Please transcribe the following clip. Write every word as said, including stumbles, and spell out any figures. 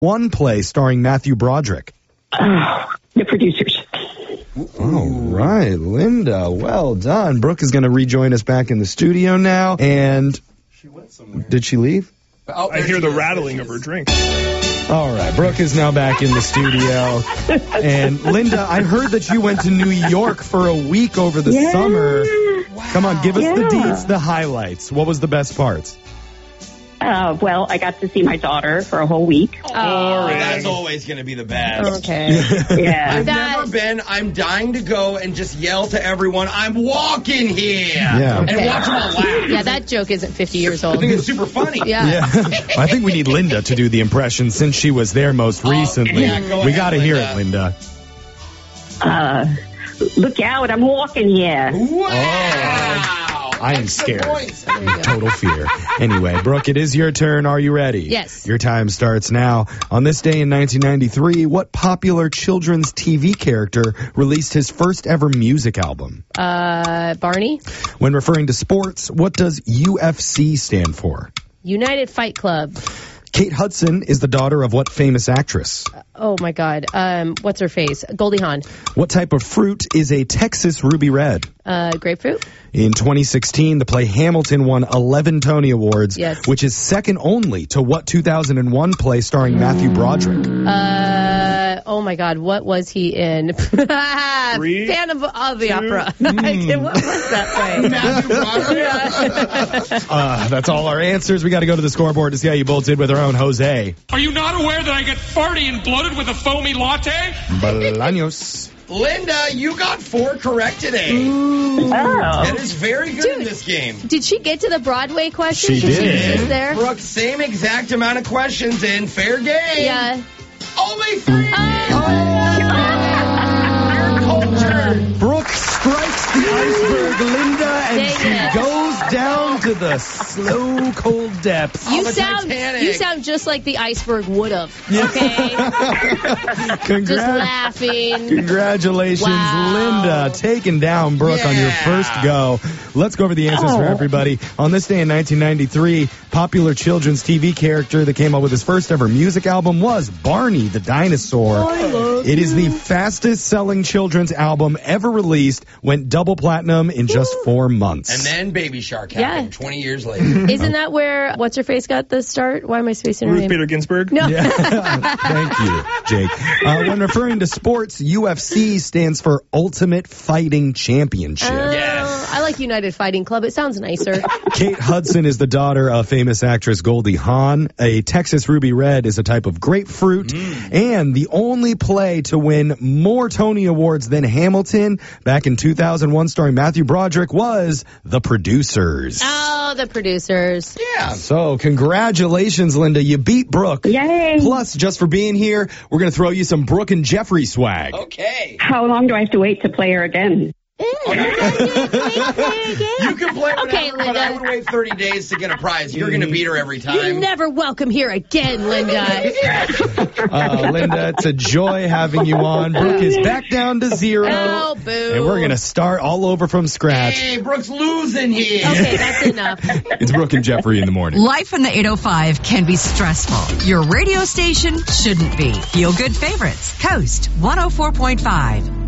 One play starring Matthew Broderick. Oh, The Producers. All right, Linda, well done. Brooke is going to rejoin us back in the studio now. And She went somewhere. did she leave? Oh, I hear she the is. rattling of her drink. All right, Brooke is now back in the studio. And Linda, I heard that you went to New York for a week over the Yeah. summer. Come on, give us the Yeah. deets, the highlights. What was the best parts? Uh, well, I got to see my daughter for a whole week. Oh, that's always going to be the best. Okay. Yeah. I've That- never been. I'm dying to go and just yell to everyone, I'm walking here. Yeah. And Okay. watch them all laugh. Yeah, that joke isn't fifty years old. I think it's super funny. Yeah. Yeah. I think we need Linda to do the impression since she was there most recently. yeah, go we ahead, got to hear it, Linda. Linda. Uh, look out, I'm walking here. Wow. I am Extra scared. points. Total fear. Anyway, Brooke, it is your turn. Are you ready? Yes. Your time starts now. On this day in nineteen ninety-three, what popular children's T V character released his first ever music album? Uh, Barney, When referring to sports, what does U F C stand for? United Fight Club. Kate Hudson is the daughter of what famous actress? Oh my God. Um, what's her face? Goldie Hawn. What type of fruit is a Texas ruby red? Uh, grapefruit. In twenty sixteen, the play Hamilton won eleven Tony Awards, Yes. which is second only to what two thousand one play starring Matthew Broderick? Uh, oh my God. What was he in? Three, Phantom of the two, Opera. What was that play? Matthew Broderick. Uh, that's all our answers. We got to go to the scoreboard to see how you both did with our own Jose Are you not aware that I get farty and bloated with a foamy latte? Bolaños. Linda, you got four correct today. Oh. That is very good in Dude. this game. Did she get to the Broadway question? She Was did. just there? Brooke, same exact amount of questions in. Fair game. Yeah. Only three. Brooke strikes the iceberg, Linda, and Dang she it. goes down to the slow, cold depths. You the sound Titanic. you sound just like the iceberg would have. Okay, just Congrats. laughing. Congratulations, Wow. Linda, taking down Brooke on your Yeah. first go. Let's go over the answers for Oh. everybody. On this day in nineteen ninety-three, popular children's T V character that came up with his first ever music album was Barney the Dinosaur. It is the fastest selling children's album ever released, went double platinum in just four months. And then Baby Shark Yeah. happened twenty years later. Isn't that where what's her face got the start? Why am I spacing her Ruth name? Bader Ginsburg. No. Yeah. Thank you, Jake. Uh, when referring to sports, U F C stands for Ultimate Fighting Championship. Oh, Yes. I like United Fighting Club. It sounds nicer. Kate Hudson is the daughter of famous actress Goldie Hawn. A Texas Ruby Red is a type of grapefruit. And the only play to win more Tony Awards than Hamilton back in two thousand one starring Matthew Broderick was The Producers. Oh, the producers. Yeah. So congratulations, Linda. You beat Brooke. Yay. Plus, just for being here, we're going to throw you some Brooke and Jeffrey swag. Okay. How long do I have to wait to play her again? You can play whenever, Okay, but I Linda. would wait thirty days to get a prize. You're going to beat her every You're time. never welcome here again, Linda. Uh, Linda, it's a joy having you on. Brooke is back down to zero. Oh, boo. And we're going to start all over from scratch. Hey, Brooke's losing here. Okay, that's enough. It's Brooke and Jeffrey in the morning. Life in the eight oh five can be stressful. Your radio station shouldn't be. Feel Good Favorites, Coast one oh four point five.